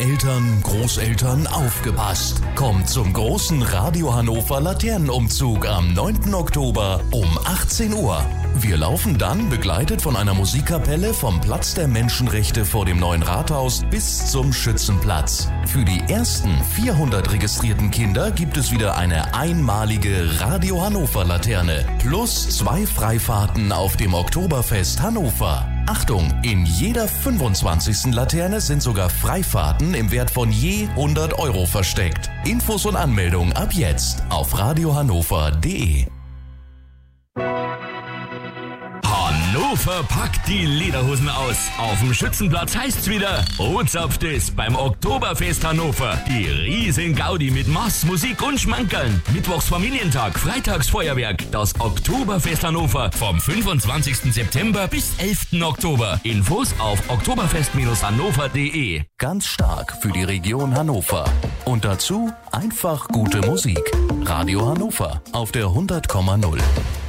Eltern, Großeltern, aufgepasst. Kommt zum großen Radio Hannover Laternenumzug am 9. Oktober um 18 Uhr. Wir laufen dann, begleitet von einer Musikkapelle, vom Platz der Menschenrechte vor dem neuen Rathaus bis zum Schützenplatz. Für die ersten 400 registrierten Kinder gibt es wieder eine einmalige Radio Hannover Laterne plus 2 Freifahrten auf dem Oktoberfest Hannover. Achtung, in jeder 25. Laterne sind sogar Freifahrten im Wert von je 100 € versteckt. Infos und Anmeldung ab jetzt auf radiohannover.de. Hannover packt die Lederhosen aus. Auf dem Schützenplatz heißt's wieder, Ozapft es beim Oktoberfest Hannover. Die riesen Gaudi mit Mass, Musik und Schmankerln. Mittwochs Familientag, freitags Feuerwerk. Das Oktoberfest Hannover vom 25. September bis 11. Oktober. Infos auf oktoberfest-hannover.de. Ganz stark für die Region Hannover. Und dazu einfach gute Musik. Radio Hannover auf der 100,0.